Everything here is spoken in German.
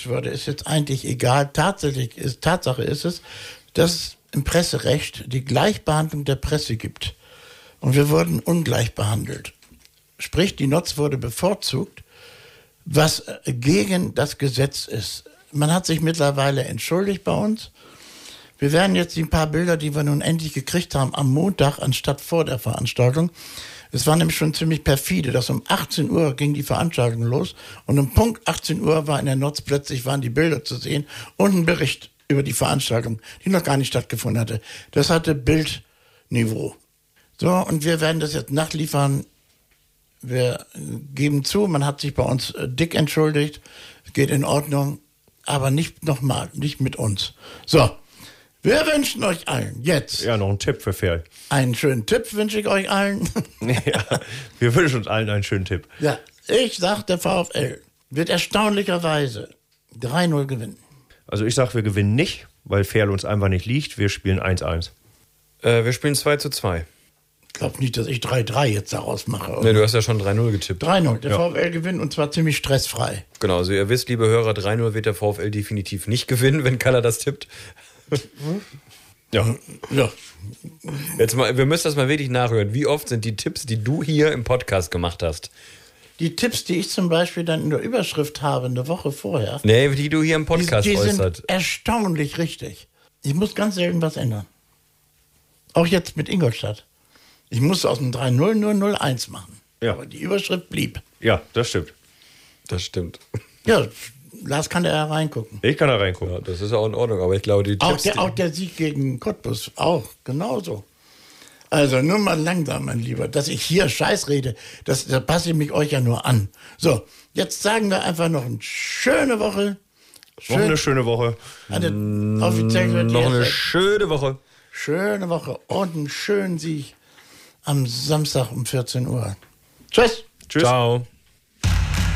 gelöst wurde, ist jetzt eigentlich egal. Tatsache ist es, dass es im Presserecht die Gleichbehandlung der Presse gibt. Und wir wurden ungleich behandelt. Sprich, die Notz wurde bevorzugt, was gegen das Gesetz ist. Man hat sich mittlerweile entschuldigt bei uns. Wir werden jetzt die paar Bilder, die wir nun endlich gekriegt haben, am Montag anstatt vor der Veranstaltung. Es war nämlich schon ziemlich perfide, dass um 18 Uhr ging die Veranstaltung los und um Punkt 18 Uhr war in der Notz plötzlich waren die Bilder zu sehen und ein Bericht über die Veranstaltung, die noch gar nicht stattgefunden hatte. Das hatte Bildniveau. So, und wir werden das jetzt nachliefern. Wir geben zu, man hat sich bei uns dick entschuldigt. Es geht in Ordnung, aber nicht nochmal, nicht mit uns. So, wir wünschen euch allen jetzt... Ja, noch ein Tipp für Ferl. Einen schönen Tipp wünsche ich euch allen. Ja, wir wünschen uns allen einen schönen Tipp. Ja, ich sag, der VfL wird erstaunlicherweise 3-0 gewinnen. Also ich sag, wir gewinnen nicht, weil Ferl uns einfach nicht liegt. Wir spielen 1-1. Wir spielen 2-2. Ich glaube nicht, dass ich 3-3 jetzt daraus mache. Ne, du hast ja schon 3-0 getippt. 3-0, der VfL gewinnt und zwar ziemlich stressfrei. Genau, also ihr wisst, liebe Hörer, 3-0 wird der VfL definitiv nicht gewinnen, wenn Kaller das tippt. Ja. Jetzt mal, wir müssen das mal wirklich nachhören. Wie oft sind die Tipps, die du hier im Podcast gemacht hast? Die Tipps, die ich zum Beispiel dann in der Überschrift habe, eine Woche vorher. Nee, die du hier im Podcast die äußert. sind erstaunlich richtig. Ich muss ganz selten was ändern. Auch jetzt mit Ingolstadt. Ich musste aus dem 3-0 nur 0-1 machen. Ja. Aber die Überschrift blieb. Ja, das stimmt. Das stimmt. Ja, Lars kann da ja reingucken. Ich kann da reingucken. Ja, das ist auch in Ordnung, aber ich glaube, die Tipps... Auch der Sieg gegen Cottbus, auch genauso. Also nur mal langsam, mein Lieber, dass ich hier Scheiß rede, das passe ich mich euch ja nur an. So, jetzt sagen wir einfach noch eine schöne Woche. Noch eine schöne Woche. Offiziell wird noch eine schöne Woche. Schöne Woche und einen schönen Sieg am Samstag um 14 Uhr. Tschüss. Tschüss. Ciao.